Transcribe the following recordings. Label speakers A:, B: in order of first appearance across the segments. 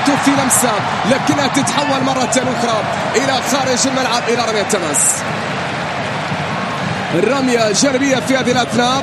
A: نيتو في لمسة لكنها تتحول مرة أخرى إلى خارج الملعب إلى رمية تماس. الرمية جانبية في هذه الأثناء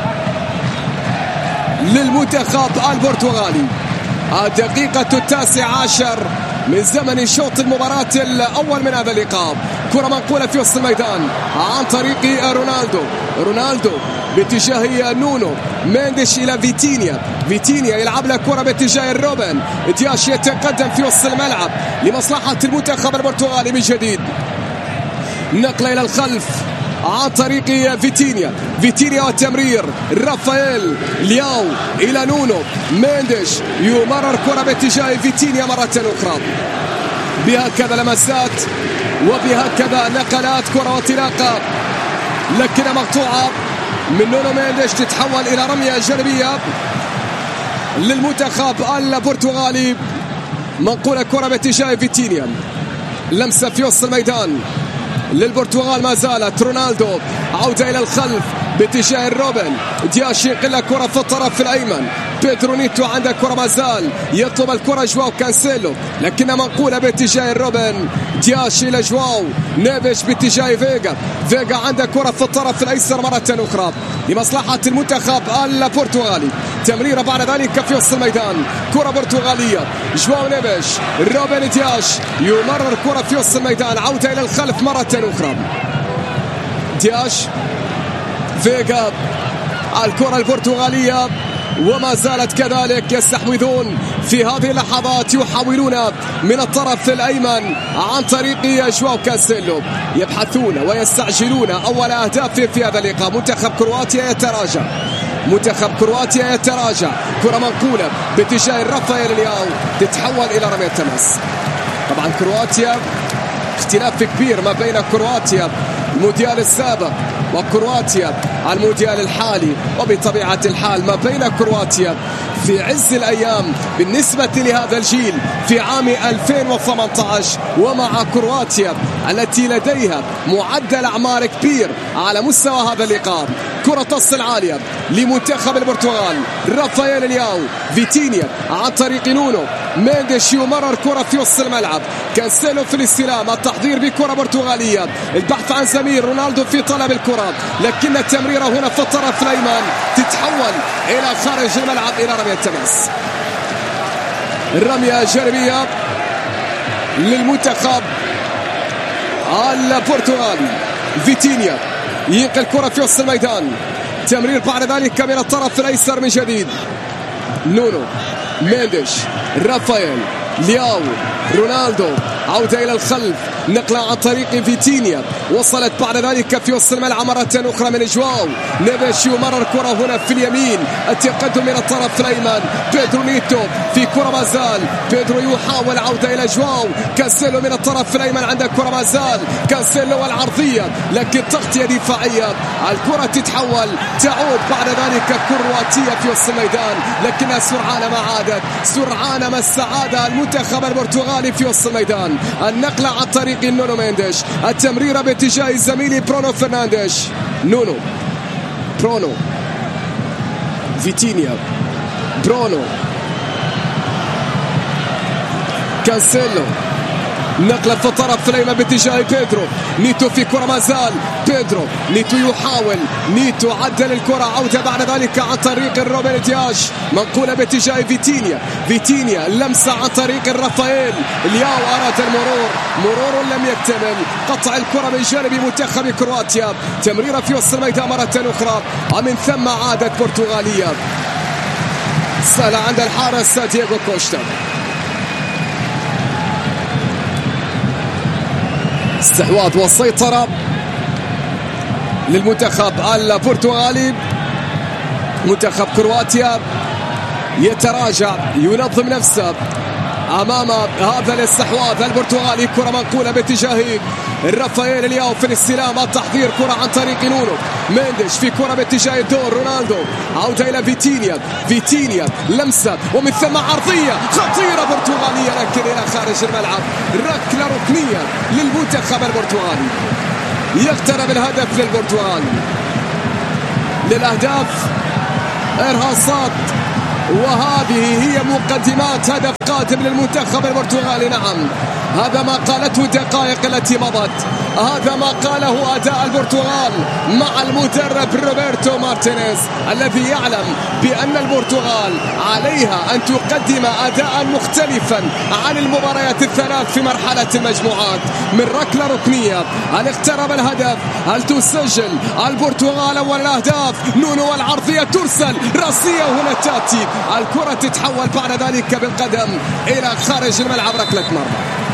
A: للمنتخب البرتغالي. الدقيقة 19 من زمن شوط المباراة الأول من هذا اللقاء. كرة منقولة في وسط الميدان عن طريق رونالدو باتجاه نونو مينديش إلى فيتينيا يلعب له كرة باتجاه روبن دياش يتقدم في وسط الملعب لمصلحة المنتخب البرتغالي من جديد. نقلة إلى الخلف عن طريق فيتينيا والتمرير رافائيل لياو إلى نونو مينديش يمرر كرة باتجاه فيتينيا مرة أخرى. بهكذا لمسات وبهكذا نقلات كرة وانطلاقة لكنها مقطوعة من نونو مينديش تتحول إلى رمية جانبية للمنتخب البرتغالي. منقولة كرة باتجاه فيتينيا لمسة في وسط الميدان للبرتغال ما زالت. رونالدو عودة إلى الخلف باتجاه روبن دياش ينقل كرة في الطرف الأيمن. بيدرو نيتو عنده كرة ما زال يطلب الكرة جواو كانسيلو لكنها منقولة باتجاه روبن دياش إلى جواو نيفيش باتجاه فيغا عنده كرة في الطرف الأيسر مرة أخرى لمصلحة المنتخب البرتغالي. تمريرة بعد ذلك في وسط الميدان كرة برتغالية جواو نيفيش روبن دياش يمرر كرة في وسط الميدان عودة إلى الخلف مرة أخرى. دياش فيغا الكرة البرتغالية وما زالت كذلك يستحوذون في هذه اللحظات يحاولون من الطرف الأيمن عن طريق جواو كانسيلو يبحثون ويستعجلون أول أهداف في هذا اللقاء. منتخب كرواتيا يتراجع كرة منقولة باتجاه رافائيل لياو تتحول إلى رمية تماس. طبعا كرواتيا اختلاف كبير ما بين كرواتيا المونديال السابق وكرواتيا المونديال الحالي وبطبيعة الحال ما بين كرواتيا في عز الأيام بالنسبة لهذا الجيل في عام 2018 ومع كرواتيا التي لديها معدل أعمار كبير على مستوى هذا اللقاء. كرة تصل عالية لمنتخب البرتغال رافائيل لياو فيتينيا عن طريق نونو مينديش يمرر كرة في وسط الملعب كانسيلو في الاستلام التحضير بكرة برتغالية البحث عن زميل رونالدو في طلب الكرة لكن التمريرة هنا في الطرف الأيمن تتحول إلى خارج الملعب إلى رمية تماس. الرمية جانبية للمنتخب البرتغالي. فيتينيا ينقل الكرة في وسط الميدان تمرير بعد ذلك من الطرف الأيسر من جديد نونو مينديش رافائيل لياو رونالدو عودة إلى الخلف نقلة عن طريق فيتينيا وصلت بعد ذلك في وسط الملعب مرة أخرى من جواو نيفيش يمرر كرة هنا في اليمين التقدم من الطرف الأيمن بيدرو نيتو في كرة ما زال بيدرو يحاول عودة إلى جواو كانسيلو من الطرف الأيمن عنده كرة ما زال كانسيلو والعرضية لكن تغطية دفاعية الكرة تتحول تعود بعد ذلك كرواتيا في وسط الميدان لكنها سرعان ما عادت سرعان ما استعاد المنتخب البرتغالي في وسط الميدان. النقلة عن طريق نونو مينديش التمريرة باتجاه زميلي برونو فرنانديش برونو فيتينيا برونو كانسيلو نقلة في الطرف الأيمن باتجاه بيدرو نيتو في كرة ما زال بيدرو نيتو يحاول نيتو عدل الكرة عودة بعد ذلك عن طريق روبن دياش منقولة باتجاه فيتينيا لمسة عن طريق رافائيل لياو أراد مرور لم يكتمل قطع الكرة من جانب منتخب كرواتيا تمريرة في وسط الميدان مرة أخرى ومن ثم عادت برتغالية سهلة عند الحارس دييغو كوشتا. استحواذ والسيطرة للمنتخب البرتغالي. منتخب كرواتيا يتراجع ينظم نفسه أمام هذا الاستحواذ البرتغالي. كرة منقولة باتجاه رافائيل لياو في الاستلام التحضير كرة عن طريق نونو مينديش في كرة باتجاه دور رونالدو عودة إلى فيتينيا لمسة ومن ثم عرضية خطيرة برتغالية لكن إلى خارج الملعب ركلة ركنية للمنتخب البرتغالي. يقترب الهدف للبرتغال للأهداف إرهاصات وهذه هي مقدمات هدف قادم للمنتخب البرتغالي. نعم، هذا ما قالته الدقائق التي مضت، هذا ما قاله أداء البرتغال مع المدرب روبرتو مارتينيز الذي يعلم بأن البرتغال عليها أن تقدم أداء مختلفا عن المباريات الثلاث في مرحلة المجموعات. من ركلة ركنية، هل اقترب الهدف؟ هل تسجل البرتغال أول الأهداف؟ نونو والعرضية ترسل راسية، هنا تأتي الكرة تتحول بعد ذلك بالقدم إلى خارج الملعب، ركلة مرمى.